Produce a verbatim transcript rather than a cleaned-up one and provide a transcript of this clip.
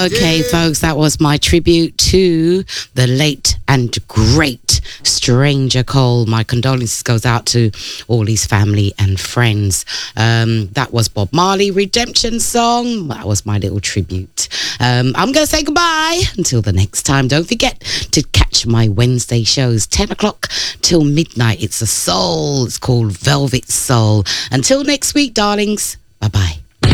Okay, folks, that was my tribute to the late and great Stranger Cole. My condolences goes out to all his family and friends. Um, that was Bob Marley, Redemption Song. That was my little tribute. Um, I'm going to say goodbye until the next time. Don't forget to catch my Wednesday shows, ten o'clock till midnight. It's a soul. It's called Velvet Soul. Until next week, darlings. Bye-bye.